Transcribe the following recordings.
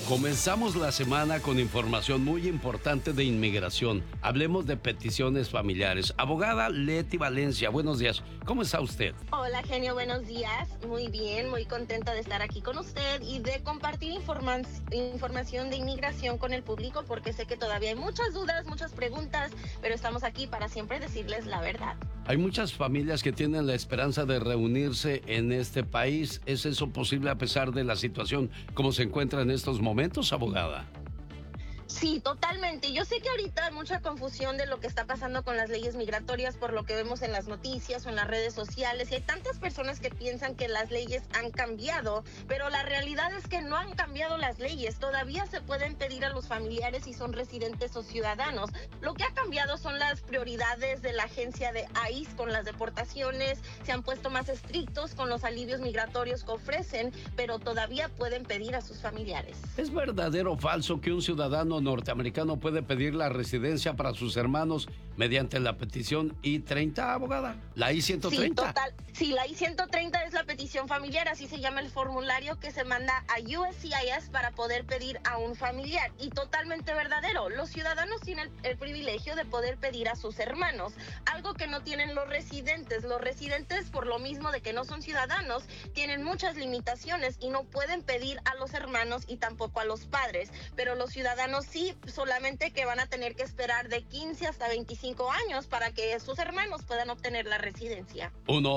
Comenzamos la semana con información muy importante de inmigración. Hablemos de peticiones familiares. Abogada Leti Valencia, buenos días. ¿Cómo está usted? Hola, genio, buenos días. Muy bien, muy contenta de estar aquí con usted y de compartir información de inmigración con el público, porque sé que todavía hay muchas dudas, muchas preguntas, pero estamos aquí para siempre decirles la verdad. Hay muchas familias que tienen la esperanza de reunirse en este país. ¿Es eso posible a pesar de la situación como se encuentra en estos momentos, abogada? Sí, totalmente. Yo sé que ahorita hay mucha confusión de lo que está pasando con las leyes migratorias por lo que vemos en las noticias o en las redes sociales, y hay tantas personas que piensan que las leyes han cambiado, pero la realidad es que no han cambiado las leyes. Todavía se pueden pedir a los familiares si son residentes o ciudadanos. Lo que ha cambiado son las prioridades de la agencia de ICE con las deportaciones. Se han puesto más estrictos con los alivios migratorios que ofrecen, pero todavía pueden pedir a sus familiares. ¿Es verdadero o falso que un ciudadano norteamericano puede pedir la residencia para sus hermanos mediante la petición I-30, abogada? La I-130. Sí, total. Sí, la I-130 es la petición familiar, así se llama el formulario que se manda a USCIS para poder pedir a un familiar. Y totalmente verdadero, los ciudadanos tienen el privilegio de poder pedir a sus hermanos, algo que no tienen los residentes. Los residentes, por lo mismo de que no son ciudadanos, tienen muchas limitaciones y no pueden pedir a los hermanos y tampoco a los padres, pero los ciudadanos sí, solamente que van a tener que esperar de 15 hasta 25 años para que sus hermanos puedan obtener la residencia.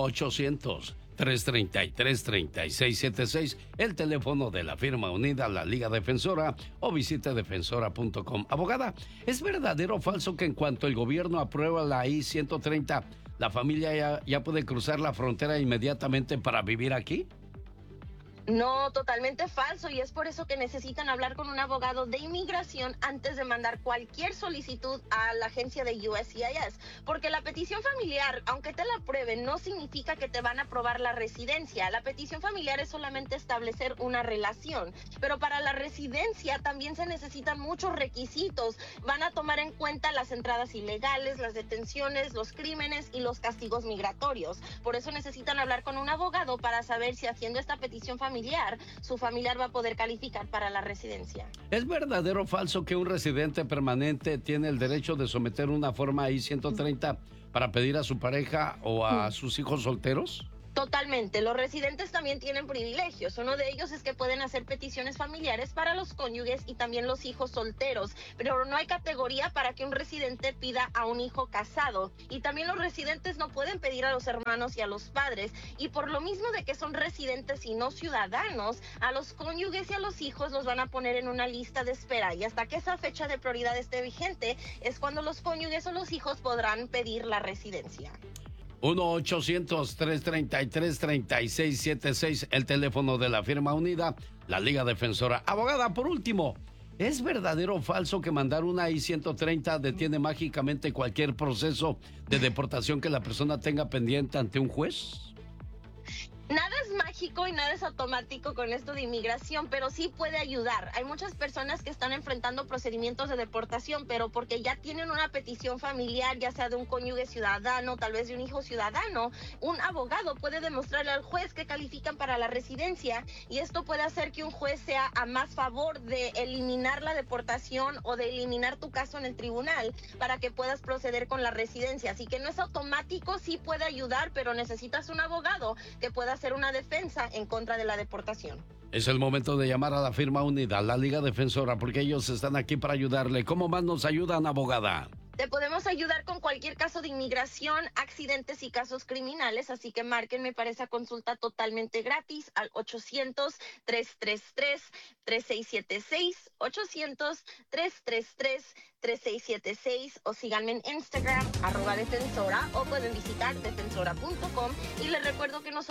1-800-333-3676, el teléfono de la firma unida, la Liga Defensora, o visite defensora.com. Abogada, ¿es verdadero o falso que en cuanto el gobierno aprueba la I-130, la familia ya puede cruzar la frontera inmediatamente para vivir aquí? No, totalmente falso, y es por eso que necesitan hablar con un abogado de inmigración antes de mandar cualquier solicitud a la agencia de USCIS, porque la petición familiar, aunque te la aprueben, no significa que te van a aprobar la residencia. La petición familiar es solamente establecer una relación, pero para la residencia también se necesitan muchos requisitos. Van a tomar en cuenta las entradas ilegales, las detenciones, los crímenes y los castigos migratorios. Por eso necesitan hablar con un abogado para saber si haciendo esta petición familiar, su familiar va a poder calificar para la residencia. ¿Es verdadero o falso que un residente permanente tiene el derecho de someter una forma I-130 para pedir a su pareja o a sus hijos solteros? Totalmente. Los residentes también tienen privilegios. Uno de ellos es que pueden hacer peticiones familiares para los cónyuges y también los hijos solteros, pero no hay categoría para que un residente pida a un hijo casado. Y también los residentes no pueden pedir a los hermanos y a los padres. Y por lo mismo de que son residentes y no ciudadanos, a los cónyuges y a los hijos los van a poner en una lista de espera. Y hasta que esa fecha de prioridad esté vigente, es cuando los cónyuges o los hijos podrán pedir la residencia. 1-800-333-3676, el teléfono de la firma unida, la Liga Defensora. Abogada, por último, ¿es verdadero o falso que mandar una I-130 detiene mágicamente cualquier proceso de deportación que la persona tenga pendiente ante un juez? Nada es mágico y nada es automático con esto de inmigración, pero sí puede ayudar. Hay muchas personas que están enfrentando procedimientos de deportación, pero porque ya tienen una petición familiar, ya sea de un cónyuge ciudadano, tal vez de un hijo ciudadano, un abogado puede demostrarle al juez que califican para la residencia, y esto puede hacer que un juez sea a más favor de eliminar la deportación o de eliminar tu caso en el tribunal para que puedas proceder con la residencia. Así que no es automático, sí puede ayudar, pero necesitas un abogado que pueda hacer una defensa en contra de la deportación. Es el momento de llamar a la firma unida, la Liga Defensora, porque ellos están aquí para ayudarle. ¿Cómo más nos ayudan, abogada? Te podemos ayudar con cualquier caso de inmigración, accidentes y casos criminales, así que márquenme para esa consulta totalmente gratis al 800-333-3676, 800-333-3676, o síganme en Instagram, @defensora, o pueden visitar defensora.com, y les recuerdo que nosotros